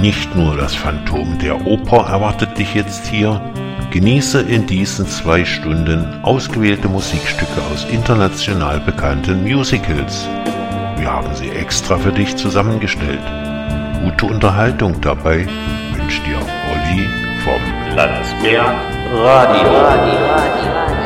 Nicht nur das Phantom der Oper erwartet dich jetzt hier. Genieße in diesen 2 Stunden ausgewählte Musikstücke aus international bekannten Musicals. Wir haben sie extra für dich zusammengestellt. Gute Unterhaltung dabei wünscht dir Olli vom Landesmeer Radio.